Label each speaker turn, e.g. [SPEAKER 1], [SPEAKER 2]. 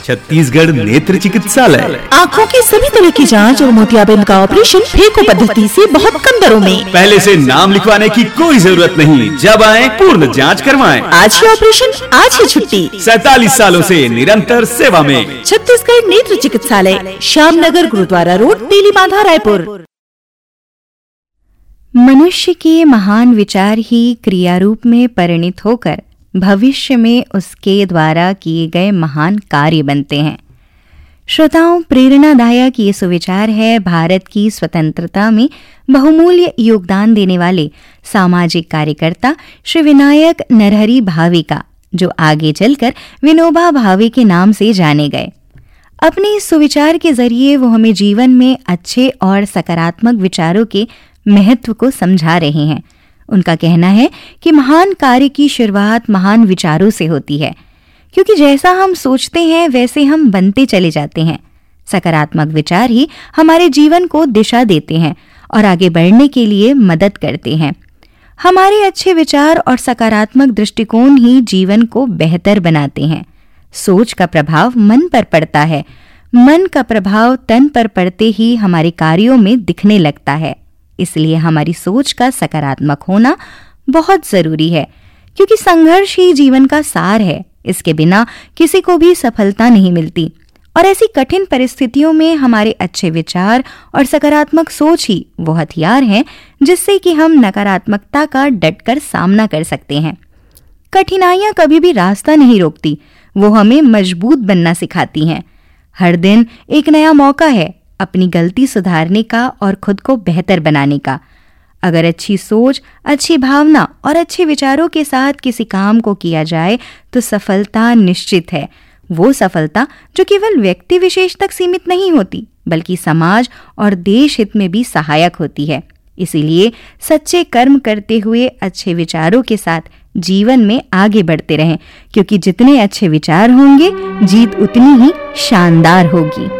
[SPEAKER 1] छत्तीसगढ़ नेत्र चिकित्सालय।
[SPEAKER 2] आँखों की सभी तरह की जांच और मोतियाबिंद का ऑपरेशन फेको पद्धति से बहुत कम दरों में।
[SPEAKER 1] पहले से नाम लिखवाने की कोई जरूरत नहीं, जब आए पूर्ण जांच करवाएं।
[SPEAKER 2] आज ही ऑपरेशन, आज ही छुट्टी।
[SPEAKER 1] 47 सालों से निरंतर सेवा में
[SPEAKER 2] छत्तीसगढ़ नेत्र चिकित्सालय, श्यामनगर, गुरुद्वारा रोड, तेलीबांधा, रायपुर।
[SPEAKER 3] मनुष्य के महान विचार ही क्रिया रूप में परिणित होकर भविष्य में उसके द्वारा किए गए महान कार्य बनते हैं। श्रोताओं, प्रेरणादायक ये सुविचार है भारत की स्वतंत्रता में बहुमूल्य योगदान देने वाले सामाजिक कार्यकर्ता श्री विनायक नरहरि भावे का, जो आगे चलकर विनोबा भावे के नाम से जाने गए। अपने इस सुविचार के जरिए वो हमें जीवन में अच्छे और सकारात्मक विचारों के महत्व को समझा रहे हैं। उनका कहना है कि महान कार्य की शुरुआत महान विचारों से होती है, क्योंकि जैसा हम सोचते हैं वैसे हम बनते चले जाते हैं। सकारात्मक विचार ही हमारे जीवन को दिशा देते हैं और आगे बढ़ने के लिए मदद करते हैं। हमारे अच्छे विचार और सकारात्मक दृष्टिकोण ही जीवन को बेहतर बनाते हैं। सोच का प्रभाव मन पर पड़ता है, मन का प्रभाव तन पर पड़ते ही हमारे कार्यों में दिखने लगता है। इसलिए हमारी सोच का सकारात्मक होना बहुत जरूरी है, क्योंकि संघर्ष ही जीवन का सार है। इसके बिना किसी को भी सफलता नहीं मिलती और ऐसी कठिन परिस्थितियों में हमारे अच्छे विचार और सकारात्मक सोच ही वो हथियार हैं जिससे कि हम नकारात्मकता का डटकर सामना कर सकते हैं। कठिनाइयां कभी भी रास्ता नहीं रोकती, वो हमें मजबूत बनना सिखाती हैं। हर दिन एक नया मौका है अपनी गलती सुधारने का और खुद को बेहतर बनाने का। अगर अच्छी सोच, अच्छी भावना और अच्छे विचारों के साथ किसी काम को किया जाए तो सफलता निश्चित है। वो सफलता जो केवल व्यक्ति विशेष तक सीमित नहीं होती, बल्कि समाज और देश हित में भी सहायक होती है। इसीलिए सच्चे कर्म करते हुए अच्छे विचारों के साथ जीवन में आगे बढ़ते रहें, क्योंकि जितने अच्छे विचार होंगे जीत उतनी ही शानदार होगी।